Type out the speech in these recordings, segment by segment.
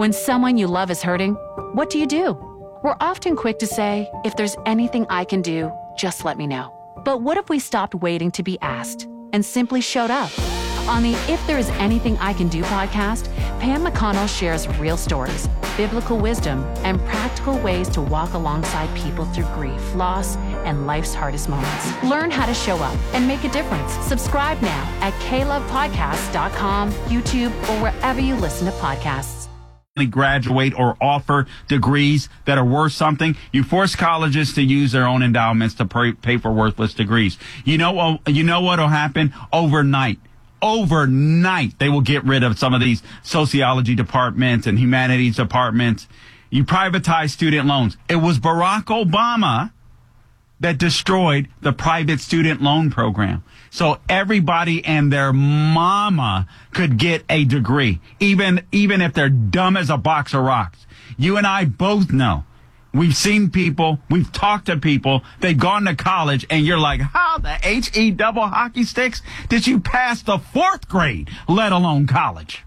When someone you love is hurting, what do? We're often quick to say, if there's anything I can do, just let me know. But what if we stopped waiting to be asked and simply showed up? On the If There Is Anything I Can Do podcast, Pam McConnell shares real stories, biblical wisdom, and practical ways to walk alongside people through grief, loss, and life's hardest moments. Learn how to show up and make a difference. Subscribe now at klovepodcasts.com, YouTube, or wherever you listen to podcasts. Graduate or offer degrees that are worth something. You force colleges to use their own endowments to pay for worthless degrees. You know what'll happen overnight. Overnight, they will get rid of some of these sociology departments and humanities departments. You privatize student loans. It was Barack Obama that destroyed the private student loan program. So everybody and their mama could get a degree, even if they're dumb as a box of rocks. You and I both know. We've seen people, we've talked to people, they've gone to college, and you're like, how the H-E double hockey sticks did you pass the 4th grade, let alone college?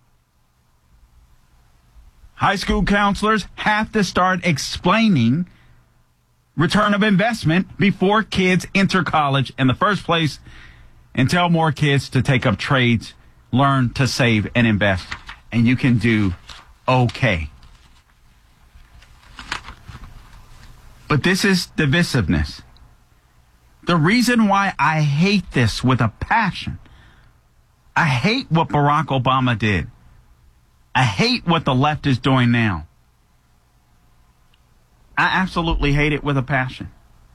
High school counselors have to start explaining return of investment before kids enter college in the first place, and tell more kids to take up trades, learn to save and invest, and you can do okay. But this is divisiveness. The reason why I hate this with a passion, I hate what Barack Obama did. I hate what the left is doing now. I absolutely hate it with a passion.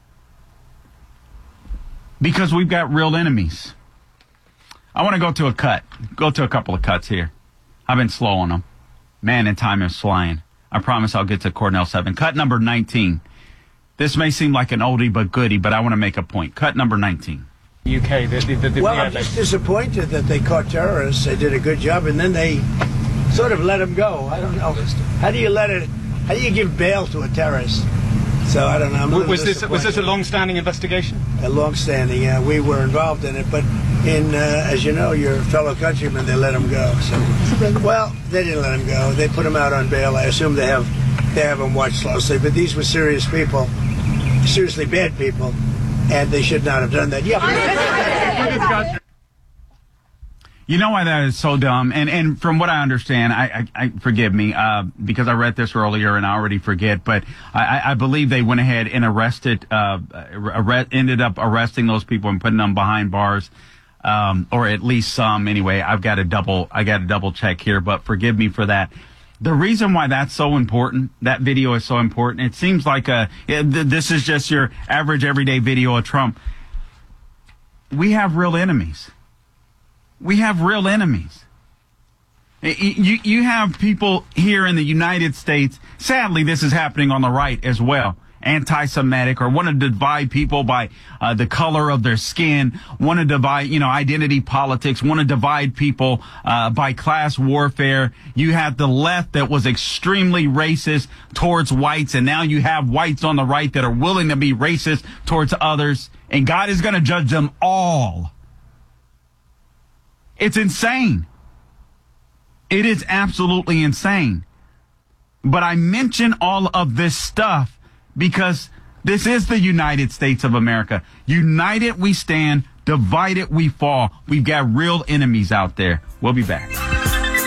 Because we've got real enemies. I want to go to a couple of cuts here. I've been slow on them. Man, and time is flying. I promise I'll get to Cornell 7. Cut number 19. This may seem like an oldie but goodie, but I want to make a point. Cut number 19. UK. Well, I'm just disappointed that they caught terrorists. They did a good job, and then they sort of let them go. I don't know. How do you give bail to a terrorist? So I don't know. Was this a long-standing investigation? A long-standing, yeah. We were involved in it, but as you know, your fellow countrymen, they let them go. So, well, they didn't let them go. They put them out on bail. I assume they have them watched closely. But these were serious people, seriously bad people, and they should not have done that. Yeah. You know why that is so dumb? And from what I understand, I forgive me, because I read this earlier and I already forget, but I believe they went ahead and ended up arresting those people and putting them behind bars, or at least some anyway. I got to double check here, but forgive me for that. The reason why that's so important, that video is so important, it seems like this is just your average everyday video of Trump. We have real enemies. We have real enemies. You have people here in the United States. Sadly, this is happening on the right as well. Anti-Semitic, or want to divide people by the color of their skin, want to divide, identity politics, want to divide people by class warfare. You have the left that was extremely racist towards whites, and now you have whites on the right that are willing to be racist towards others, and God is going to judge them all. It's insane. It is absolutely insane. But I mention all of this stuff because this is the United States of America. United we stand, divided we fall. We've got real enemies out there. We'll be back.